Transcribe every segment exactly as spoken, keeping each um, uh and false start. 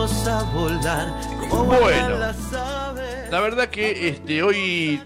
vamos a volar. Bueno, la verdad que este hoy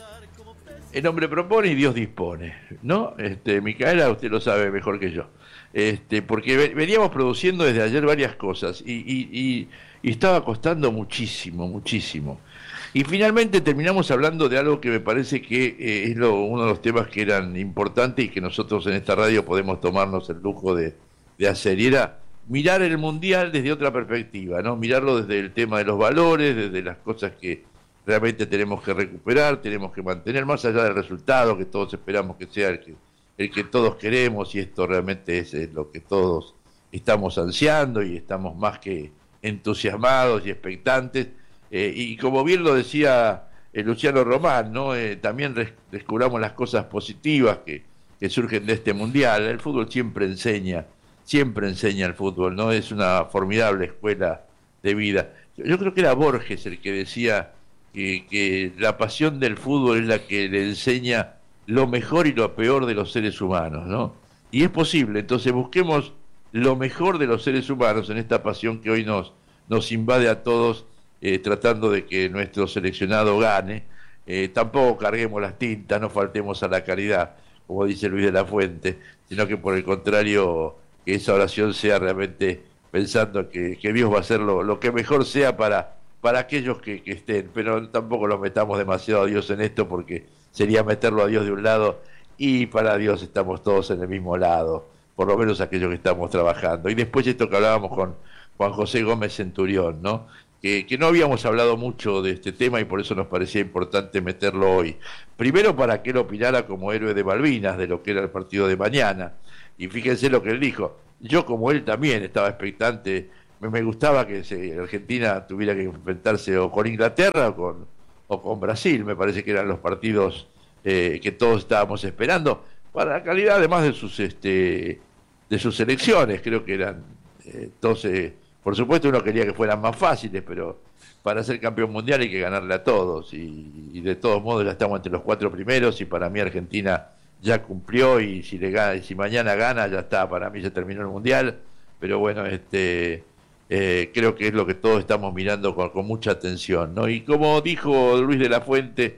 el hombre propone y Dios dispone, ¿no? Este, Micaela, usted lo sabe mejor que yo. Este, porque veníamos produciendo desde ayer varias cosas y, y, y, y estaba costando muchísimo, muchísimo. Y finalmente terminamos hablando de algo que me parece que eh, es lo, uno de los temas que eran importantes y que nosotros en esta radio podemos tomarnos el lujo de, de hacer. Y era mirar el Mundial desde otra perspectiva, ¿no? Mirarlo desde el tema de los valores, desde las cosas que realmente tenemos que recuperar, tenemos que mantener, más allá del resultado que todos esperamos que sea el que, el que todos queremos, y esto realmente es, es lo que todos estamos ansiando y estamos más que entusiasmados y expectantes. Eh, y como bien lo decía eh, Luciano Román, ¿no? Eh, también res- descubramos las cosas positivas que, que surgen de este Mundial. El fútbol siempre enseña, siempre enseña el fútbol, ¿no? Es una formidable escuela de vida. Yo, yo creo que era Borges el que decía que, que la pasión del fútbol es la que le enseña lo mejor y lo peor de los seres humanos, ¿no? Y es posible, entonces busquemos lo mejor de los seres humanos en esta pasión que hoy nos, nos invade a todos, eh, tratando de que nuestro seleccionado gane. Eh, tampoco carguemos las tintas, no faltemos a la caridad, como dice Luis de la Fuente, sino que por el contrario, que esa oración sea realmente pensando que, que Dios va a hacer lo, lo que mejor sea para, para aquellos que, que estén, pero tampoco los metamos demasiado a Dios en esto, porque sería meterlo a Dios de un lado, y para Dios estamos todos en el mismo lado, por lo menos aquellos que estamos trabajando. Y después esto que hablábamos con Juan José Gómez Centurión, ¿no? Que, que no habíamos hablado mucho de este tema y por eso nos parecía importante meterlo hoy. Primero para que él opinara como héroe de Malvinas, de lo que era el partido de mañana. Y fíjense lo que él dijo. Yo, como él, también estaba expectante. Me, me gustaba que se, Argentina tuviera que enfrentarse o con Inglaterra o con, o con Brasil. Me parece que eran los partidos eh, que todos estábamos esperando, para la calidad además de sus este de sus selecciones. Creo que eran eh, entonces, por supuesto uno quería que fueran más fáciles, pero para ser campeón mundial hay que ganarle a todos, y, y de todos modos ya estamos entre los cuatro primeros, y para mí Argentina ya cumplió, y si le gana, y si mañana gana ya está, para mí ya terminó el mundial. Pero bueno, este eh, creo que es lo que todos estamos mirando con, con mucha atención, ¿no? Y como dijo Luis de la Fuente,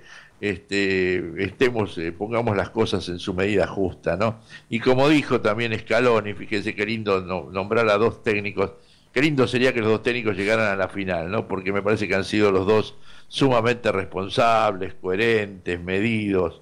este estemos eh, pongamos las cosas en su medida justa, ¿no? Y como dijo también Scaloni, fíjense qué lindo no, nombrar a dos técnicos. Qué lindo sería que los dos técnicos llegaran a la final, ¿no? Porque me parece que han sido los dos sumamente responsables, coherentes, medidos.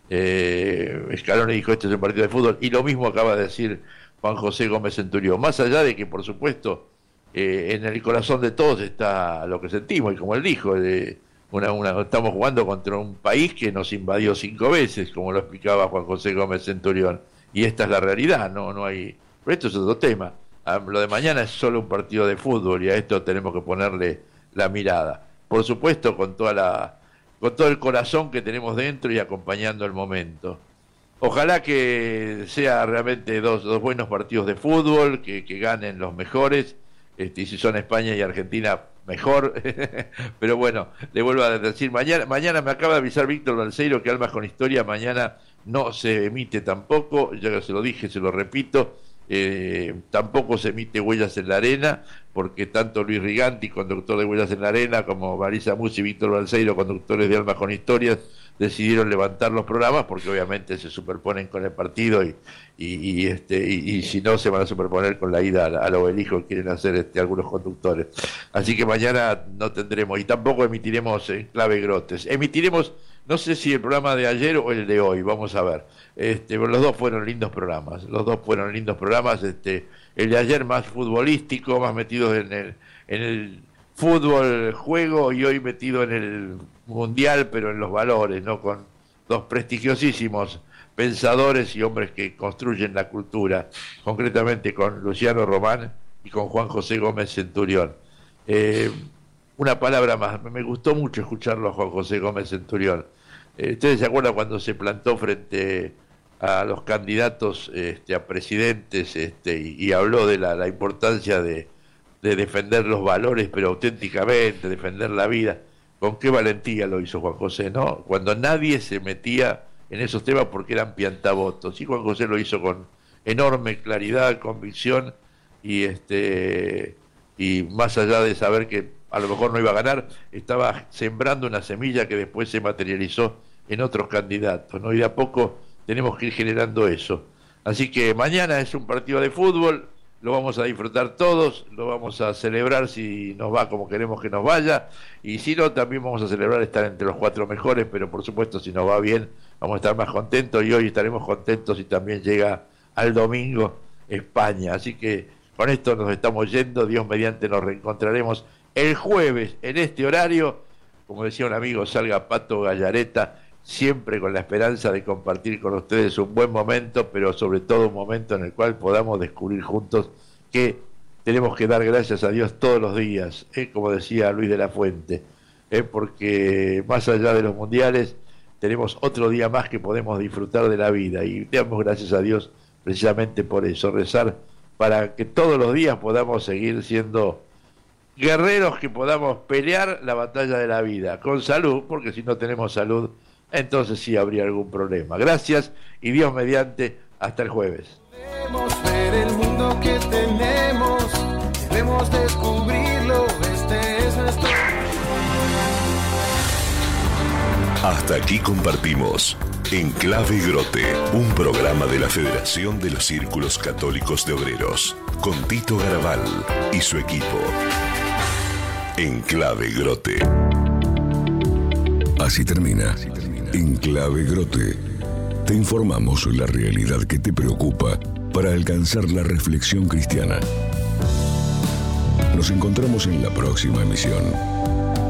eh, Scaloni dijo: este es un partido de fútbol, y lo mismo acaba de decir Juan José Gómez Centurión, más allá de que por supuesto eh, en el corazón de todos está lo que sentimos, y como él dijo, de Una, una, estamos jugando contra un país que nos invadió cinco veces, como lo explicaba Juan José Gómez Centurión, y esta es la realidad, no, no hay. Pero esto es otro tema. Ah, lo de mañana es solo un partido de fútbol, y a esto tenemos que ponerle la mirada. Por supuesto, con toda la, con todo el corazón que tenemos dentro y acompañando el momento. Ojalá que sea realmente dos, dos buenos partidos de fútbol, que, que ganen los mejores. Este, y si son España y Argentina, mejor. Pero bueno, le vuelvo a decir, mañana mañana me acaba de avisar Víctor Balseiro que Almas con Historia mañana no se emite tampoco. Ya se lo dije, se lo repito, eh, tampoco se emite Huellas en la Arena, porque tanto Luis Riganti, conductor de Huellas en la Arena, como Marisa Musi y Víctor Balseiro, conductores de Almas con Historias, decidieron levantar los programas, porque obviamente se superponen con el partido, y, y, y este y, y si no se van a superponer con la ida al, al obelisco que quieren hacer este algunos conductores. Así que mañana no tendremos, y tampoco emitiremos en clave Grotes. Emitiremos, no sé si el programa de ayer o el de hoy, vamos a ver. Este, los dos fueron lindos programas, los dos fueron lindos programas. Este, el de ayer más futbolístico, más metido en el, en el fútbol, juego, y hoy metido en el mundial, pero en los valores, ¿no? Con dos prestigiosísimos pensadores y hombres que construyen la cultura, concretamente con Luciano Román y con Juan José Gómez Centurión. Eh, una palabra más, me gustó mucho escucharlo a Juan José Gómez Centurión. Eh, ¿Ustedes se acuerdan cuando se plantó frente a los candidatos este, a presidentes este, y, y habló de la, la importancia de, de defender los valores, pero auténticamente, defender la vida? Con qué valentía lo hizo Juan José, ¿no? Cuando nadie se metía en esos temas porque eran piantavotos. Y Juan José lo hizo con enorme claridad, convicción, y este y más allá de saber que a lo mejor no iba a ganar, estaba sembrando una semilla que después se materializó en otros candidatos, ¿no? Y de a poco tenemos que ir generando eso. Así que mañana es un partido de fútbol, lo vamos a disfrutar todos, lo vamos a celebrar si nos va como queremos que nos vaya, y si no, también vamos a celebrar estar entre los cuatro mejores, pero por supuesto si nos va bien, vamos a estar más contentos, y hoy estaremos contentos si también llega al domingo España. Así que con esto nos estamos yendo, Dios mediante nos reencontraremos el jueves en este horario, como decía un amigo, salga Pato Gallareta, siempre con la esperanza de compartir con ustedes un buen momento, pero sobre todo un momento en el cual podamos descubrir juntos que tenemos que dar gracias a Dios todos los días, ¿eh? Como decía Luis de la Fuente, ¿eh? Porque más allá de los mundiales tenemos otro día más que podemos disfrutar de la vida, y damos gracias a Dios precisamente por eso, rezar para que todos los días podamos seguir siendo guerreros, que podamos pelear la batalla de la vida con salud, porque si no tenemos salud, entonces sí habría algún problema. Gracias y Dios mediante, hasta el jueves. Debemos ver el mundo que tenemos, debemos descubrirlo, este es nuestro... Hasta aquí compartimos Enclave Grote, un programa de la Federación de los Círculos Católicos de Obreros, con Tito Garabal y su equipo. Enclave Grote. Así termina. Enclave Grote. Te informamos la realidad que te preocupa para alcanzar la reflexión cristiana. Nos encontramos en la próxima emisión.